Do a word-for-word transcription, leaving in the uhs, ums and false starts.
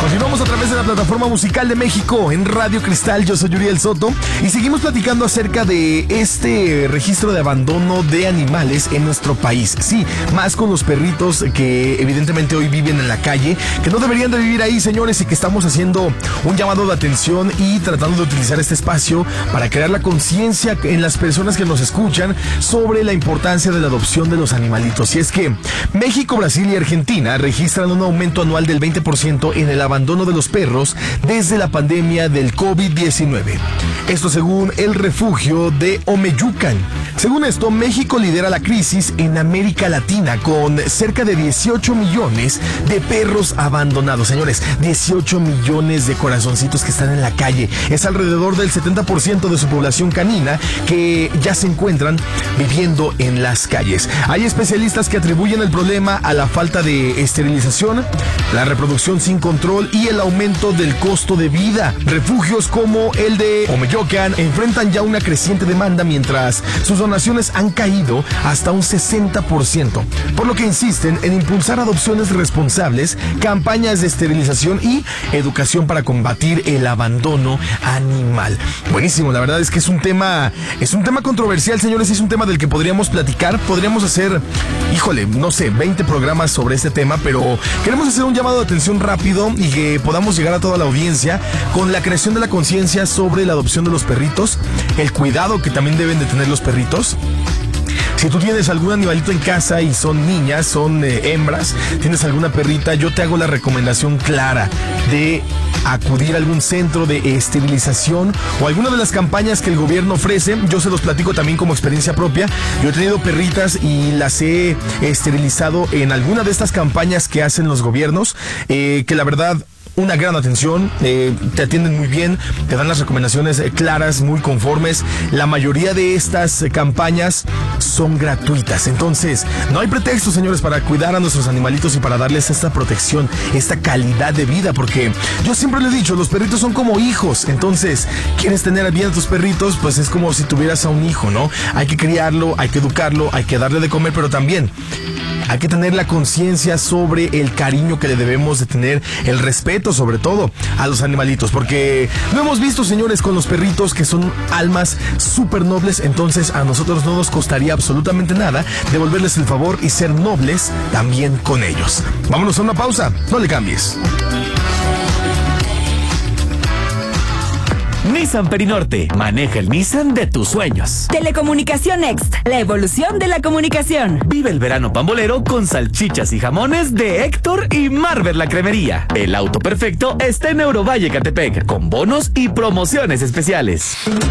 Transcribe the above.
Continuamos a través de la plataforma musical de México en Radio Cristal. Yo soy Uriel Soto y seguimos platicando acerca de este registro de abandono de animales en nuestro país. Sí, más con los perritos que evidentemente hoy viven en la calle, que no deberían de vivir ahí, señores, y que estamos haciendo un llamado de atención y tratando de utilizar este espacio para crear la conciencia en las personas que nos escuchan sobre la importancia de la adopción de los animalitos. Y es que México, Brasil y Argentina registran un aumento anual del veinte por ciento en el abandono de los perros desde la pandemia del COVID diecinueve. Esto según el refugio de Omeyucan. Según esto, México lidera la crisis en América Latina con cerca de dieciocho millones de perros abandonados. Señores, dieciocho millones de corazoncitos que están en la calle. Es alrededor del setenta por ciento de su población canina que ya se encuentran viviendo en las calles. Hay especialistas que atribuyen el problema a la falta de esterilización, la reproducción sin control y el aumento del costo de vida. Refugios como el de Omeyocan enfrentan ya una creciente demanda mientras sus donaciones han caído hasta un sesenta por ciento, por lo que insisten en impulsar adopciones responsables, campañas de esterilización y educación para combatir el abandono animal. Buenísimo, la verdad es que es un tema, es un tema controversial, señores, es un tema del que podríamos platicar, podríamos hacer, híjole, no sé, veinte programas sobre este tema, pero queremos hacer un llamado de atención rápido y que podamos llegar a toda la audiencia con la creación de la conciencia sobre la adopción de los perritos, el cuidado que también deben de tener los perritos. Si tú tienes algún animalito en casa y son niñas, son eh, hembras, tienes alguna perrita, yo te hago la recomendación clara de acudir a algún centro de esterilización o alguna de las campañas que el gobierno ofrece. Yo se los platico también como experiencia propia. Yo he tenido perritas y las he esterilizado en alguna de estas campañas que hacen los gobiernos, eh, que la verdad, una gran atención, eh, te atienden muy bien, te dan las recomendaciones eh, claras, muy conformes. La mayoría de estas eh, campañas son gratuitas. Entonces, no hay pretexto, señores, para cuidar a nuestros animalitos y para darles esta protección, esta calidad de vida, porque yo siempre le he dicho, los perritos son como hijos. Entonces, quieres tener bien a tus perritos, pues es como si tuvieras a un hijo, ¿no? Hay que criarlo, hay que educarlo, hay que darle de comer, pero también hay que tener la conciencia sobre el cariño que le debemos de tener, el respeto sobre todo a los animalitos, porque lo hemos visto, señores, con los perritos que son almas súper nobles. Entonces a nosotros no nos costaría absolutamente nada devolverles el favor y ser nobles también con ellos. Vámonos a una pausa, no le cambies. Nissan Perinorte. Maneja el Nissan de tus sueños. Telecomunicación Next. La evolución de la comunicación. Vive el verano pambolero con salchichas y jamones de Héctor y Marvel la Cremería. El auto perfecto está en Eurovalle, Catepec, con bonos y promociones especiales.